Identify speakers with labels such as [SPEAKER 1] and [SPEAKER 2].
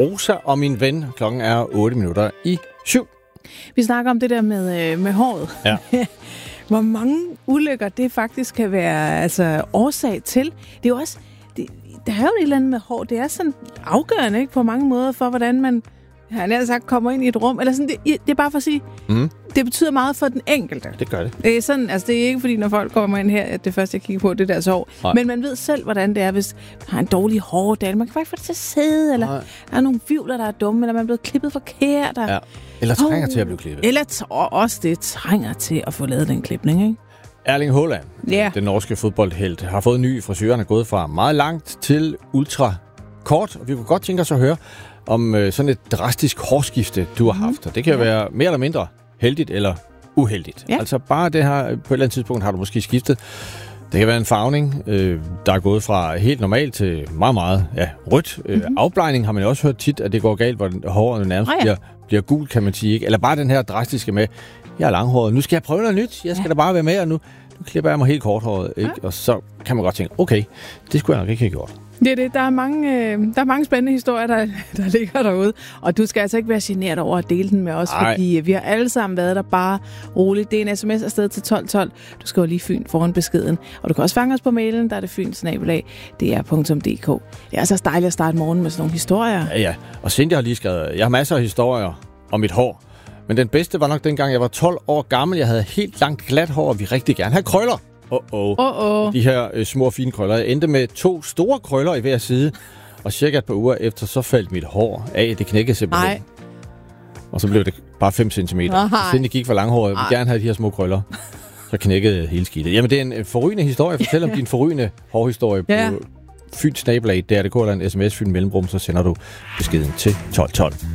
[SPEAKER 1] Rosa og min ven. Klokken er 7:08.
[SPEAKER 2] Vi snakker om det der med håret.
[SPEAKER 1] Ja.
[SPEAKER 2] Hvor mange ulykker det faktisk kan være årsag til. Det er jo også... Der er jo et eller andet med hår. Det er sådan afgørende, ikke, på mange måder for, hvordan man kommer ind i et rum. Eller sådan, det er bare for at sige, det betyder meget for den enkelte.
[SPEAKER 1] Det gør det.
[SPEAKER 2] Det er sådan, det er ikke fordi, når folk kommer ind her, at det første, jeg kigger på, det er deres hår. Nej. Men man ved selv, hvordan det er, hvis man har en dårlig hårdal. Man kan faktisk få det til at sidde, eller der er nogle vivler, der er dumme, eller man er blevet klippet forkert.
[SPEAKER 1] Ja. Eller trænger til at blive klippet.
[SPEAKER 2] Eller også det trænger til at få lavet den klipning, ikke?
[SPEAKER 1] Erling Haaland, den norske fodboldhelt, har fået en ny frisyr. Han er gået fra meget langt til ultra kort. Og vi kunne godt tænke os at høre om sådan et drastisk hårskifte, du har haft. Og det kan være mere eller mindre heldigt eller uheldigt. Ja. Altså bare det her, på et eller andet tidspunkt har du måske skiftet. Det kan være en farvning, der er gået fra helt normalt til meget, meget rødt. Afblejning har man jo også hørt tit, at det går galt, hvor håret nærmest bliver gul, kan man sige. Ikke? Eller bare den her drastiske med, jeg er langhåret, nu skal jeg prøve noget nyt, jeg skal da bare være med, og nu klipper jeg mig helt korthåret. Ikke? Og så kan man godt tænke, okay, det skulle jeg nok ikke have gjort.
[SPEAKER 2] Det er det. Der er mange spændende historier, der ligger derude. Og du skal altså ikke være generet over at dele den med os, fordi vi har alle sammen været der bare roligt. Det er en sms afsted til 1212. Du skriver lige Fyn foran beskeden. Og du kan også fange os på mailen, der er det fyn@dr.dk. Det er altså dejligt at starte morgen med sådan nogle historier. Ja.
[SPEAKER 1] Og Cynthia har lige skrevet, jeg har masser af historier om mit hår. Men den bedste var nok dengang, jeg var 12 år gammel. Jeg havde helt langt glat hår, og vi rigtig gerne have krøller. De her små fine krøller. Jeg endte med 2 store krøller i hver side, og cirka et par uger efter, så faldt mit hår af. Det knækkede simpelthen. Og så blev det bare 5 centimeter. Siden det gik for langhåret, jeg vil gerne have de her små krøller. Så knækkede hele skidtet. Jamen, det er en forrygende historie. Fortæl om din forrygende hårhistorie på Fyn /DR.dk eller en sms Fyn Mellemrum, så sender du beskeden til 1212.